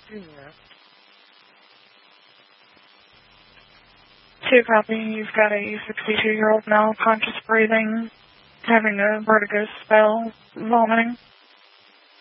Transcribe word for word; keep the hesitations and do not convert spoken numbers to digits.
Yeah. Two copy. You've got a sixty-two-year-old male, conscious breathing, having a vertigo spell, vomiting.